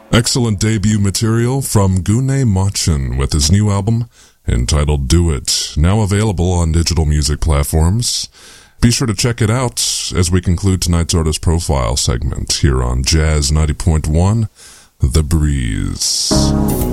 Excellent debut material from Gune Machin with his new album entitled Do It, now available on digital music platforms. Be sure to check it out as we conclude tonight's artist profile segment here on Jazz 90.1, The Breeze.